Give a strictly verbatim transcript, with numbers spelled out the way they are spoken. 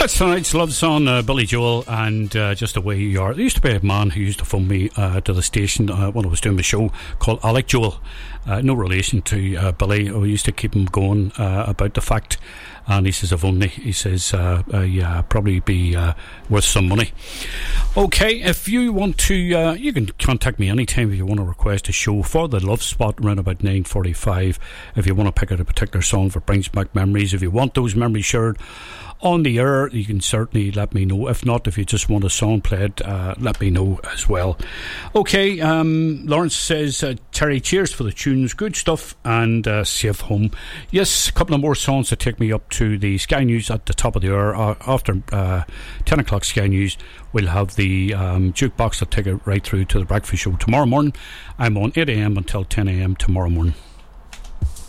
That's tonight's love song, uh, Billy Joel, and uh, Just the Way You Are. There used to be a man who used to phone me uh, to the station uh, when I was doing the show called Alec Joel. Uh, no relation to uh, Billy. We used to keep him going uh, about the fact, and he says, if only, he says, uh, uh, yeah, probably be uh, worth some money. Okay, if you want to, uh, you can contact me anytime if you want to request a show for the Love Spot around about nine forty-five. If you want to pick out a particular song that brings back memories, if you want those memories shared on the air, you can certainly let me know. If not, if you just want a song played, uh, let me know as well. Okay, um, Lawrence says, uh, Terry, cheers for the tunes, good stuff, and uh, safe home. Yes, a couple of more songs to take me up to the Sky News at the top of the hour. Uh, after uh, ten o'clock Sky News, we'll have the um, jukebox that take it right through to the breakfast show tomorrow morning. I'm on eight a.m. until ten a.m. tomorrow morning.